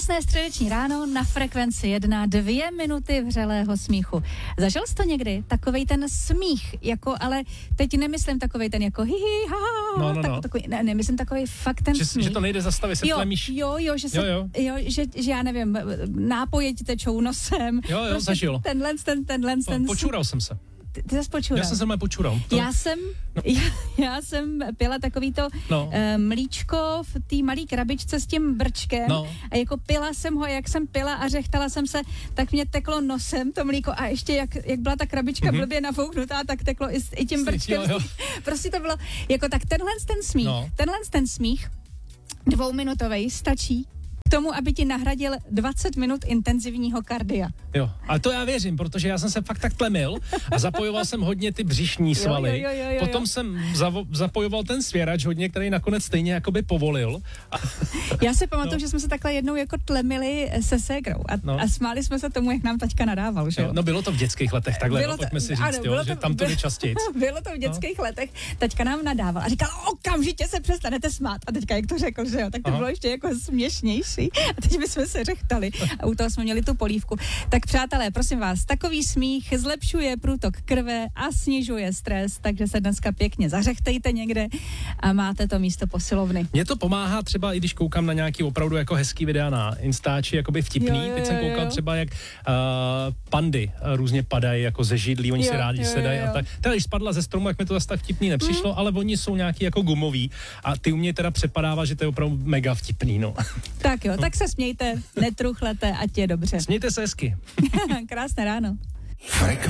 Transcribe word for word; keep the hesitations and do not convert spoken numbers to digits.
Krásné středeční ráno na frekvenci jedna, dvě minuty vřelého smíchu. Zažil jsi to někdy? Takovej ten smích, jako, ale teď nemyslím takovej ten jako hihi, ha, no, no, tak, no. takový, ne, nemyslím takovej fakt ten že, smích. že to nejde zastavit, se jo, tlemíš. jo, jo, že, se, jo, jo. Jo, že, že já nevím, nápoje ti tečou nosem. Jo, jo, prostě zažil. Tenhle, ten, tenhle, ten... Počural jsem se. Ty, ty jsi počural? Já jsem se mé počural. To... Já jsem, no. já, já jsem pila takový to no. uh, mlíčko v té malé krabičce s tím brčkem no. a jako pila jsem ho, jak jsem pila a řechtala jsem se, tak mě teklo nosem to mlíko a ještě jak, jak byla ta krabička mm-hmm. blbě nafouknutá, tak teklo i, i tím brčkem. Jo, jo. Prostě to bylo, jako tak tenhle ten smích, no. tenhle ten smích dvouminutovej stačí k tomu, aby ti nahradil dvacet minut intenzivního kardia. Jo, ale to já věřím, protože já jsem se fakt tak tlemil a zapojoval jsem hodně ty břišní svaly. Jo, jo, jo, jo, jo. Potom jsem zavo- zapojoval ten svěrač hodně, který nakonec stejně jakoby povolil. A... Já si pamatuju, no. že jsme se takhle jednou jako tlemili se ségrou a, no. a smáli jsme se tomu, jak nám taťka nadával, že jo? No bylo to v dětských letech takhle, bylo no, to, pojďme si říct, ano, jo, to, že tam to jde častěji. Bylo to v dětských no. letech, taťka nám nadával a říkal, okamžitě se přestanete smát. A teďka, jak to řekl, že jo, tak to Aha. bylo ještě jako směšnější. A teď my jsme se řechtali a u toho jsme měli tu polívku. Tak přátelé, prosím vás, takový smích zlepšuje průtok krve a snižuje stres, takže se dneska pěkně zařechtejte někde a máte to místo posilovny. Mně to pomáhá třeba, i když koukám na nějaký opravdu jako hezký videa na Instači, jakoby vtipný. Jo, jo, Teď jsem koukal jo. třeba, jak uh, pandy uh, různě padají jako ze židlí, oni jo, se rádi sedají a tak. Teda když spadla ze stromu, jak mi to zase tak vtipný nepřišlo, mm. ale oni jsou nějaký jako gumový a ty umějí teda přepadávat, že to je opravdu mega vtipný, no. Tak jo, tak se smějte, netruchlete, ať je dobře. Smějte se hezky. Krásné ráno. Frekvence